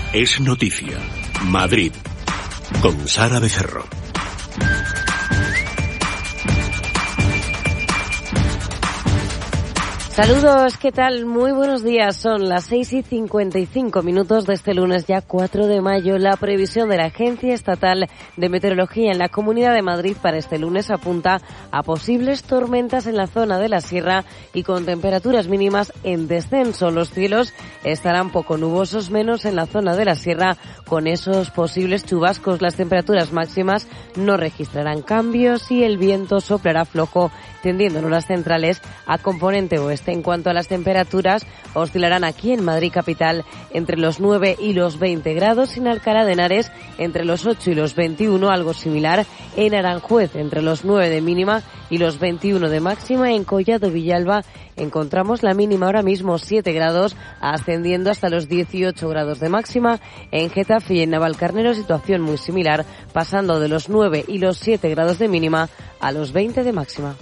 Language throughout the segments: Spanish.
Es noticia. Madrid. Con Sara Becerro. Saludos, ¿qué tal? Muy buenos días. Son las 6:55 de este lunes, ya 4 de mayo. La previsión de la Agencia Estatal de Meteorología en la Comunidad de Madrid para este lunes apunta a posibles tormentas en la zona de la sierra y con temperaturas mínimas en descenso. Los cielos estarán poco nubosos, menos en la zona de la sierra, con esos posibles chubascos. Las temperaturas máximas no registrarán cambios y el viento soplará flojo, tendiendo en las centrales a componente oeste. En cuanto a las temperaturas, oscilarán aquí en Madrid capital entre los 9 y los 20 grados, en Alcalá de Henares entre los 8 y los 21, algo similar en Aranjuez entre los 9 de mínima y los 21 de máxima. En Collado Villalba encontramos la mínima ahora mismo 7 grados, ascendiendo hasta los 18 grados de máxima. En Getafe y en Navalcarnero situación muy similar, pasando de los 9 y los 7 grados de mínima a los 20 de máxima.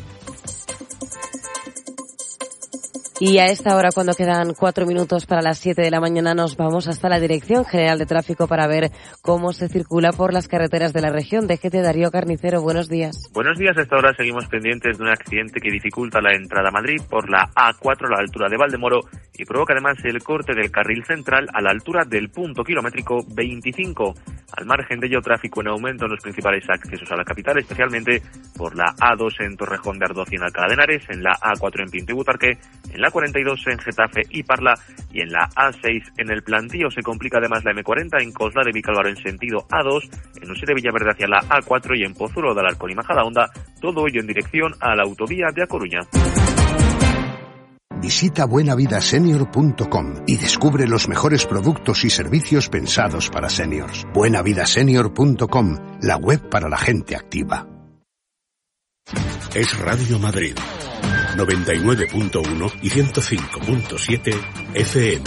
Y a esta hora, cuando quedan 4 minutos para las 7 de la mañana, nos vamos hasta la Dirección General de Tráfico para ver cómo se circula por las carreteras de la región. DGT, Darío Carnicero, buenos días. Buenos días. A esta hora seguimos pendientes de un accidente que dificulta la entrada a Madrid por la A4 a la altura de Valdemoro y provoca además el corte del carril central a la altura del punto kilométrico 25. Al margen de ello, tráfico en aumento en los principales accesos a la capital, especialmente por la A2 en Torrejón de Ardoz y en Alcalá de Henares, en la A4 en Pinto y Butarque, en la 42 en Getafe y Parla y en la A6 en el Plantío. Se complica además la M40 en Coslada de Vicálvaro en sentido A2, en Usera de Villaverde hacia la A4 y en Pozuelo de Alarcón y Majadahonda, todo ello en dirección a la autovía de A Coruña. Visita buenavidasenior.com y descubre los mejores productos y servicios pensados para seniors. Buenavidasenior.com, la web para la gente activa. Es Radio Madrid. 99.1 y 105.7 FM.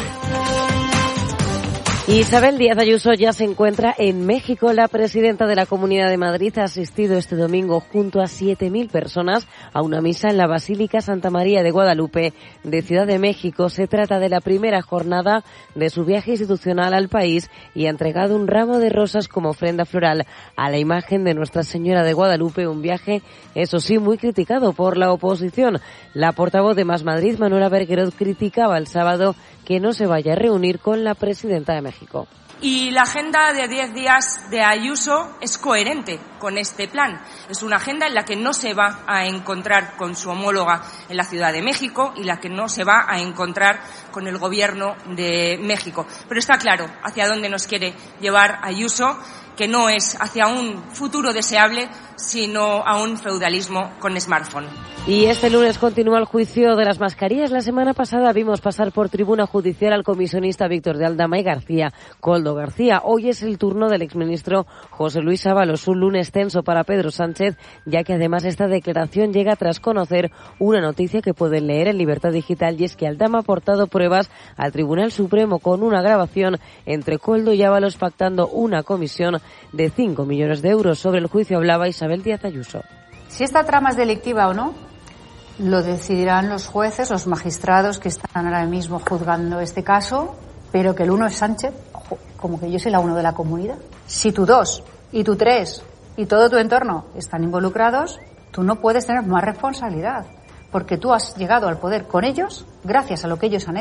Isabel Díaz Ayuso ya se encuentra en México. La presidenta de la Comunidad de Madrid ha asistido este domingo junto a 7.000 personas a una misa en la Basílica Santa María de Guadalupe de Ciudad de México. Se trata de la primera jornada de su viaje institucional al país y ha entregado un ramo de rosas como ofrenda floral a la imagen de Nuestra Señora de Guadalupe. Un viaje, eso sí, muy criticado por la oposición. La portavoz de Más Madrid, Manuela Berguerot, criticaba el sábado que no se vaya a reunir con la presidenta de México. Y la agenda de 10 días de Ayuso es coherente con este plan. Es una agenda en la que no se va a encontrar con su homóloga en la Ciudad de México y la que no se va a encontrar con el Gobierno de México. Pero está claro hacia dónde nos quiere llevar Ayuso, que no es hacia un futuro deseable, sino a un feudalismo con smartphone. Y este lunes continúa el juicio de las mascarillas. La semana pasada vimos pasar por tribuna judicial al comisionista Víctor de Aldama y García, Koldo García. Hoy es el turno del exministro José Luis Ábalos, un lunes tenso para Pedro Sánchez, ya que además esta declaración llega tras conocer una noticia que pueden leer en Libertad Digital, y es que Aldama ha aportado pruebas al Tribunal Supremo con una grabación entre Koldo y Ábalos pactando una comisión de 5 millones de euros. Sobre el juicio hablaba Isabel Díaz Ayuso. Si esta trama es delictiva o no, lo decidirán los jueces, los magistrados que están ahora mismo juzgando este caso, pero que el uno es Sánchez, como que yo soy la uno de la comunidad. Si tu 2 y tu 3 y todo tu entorno están involucrados, tú no puedes tener más responsabilidad, porque tú has llegado al poder con ellos, gracias a lo que ellos han hecho.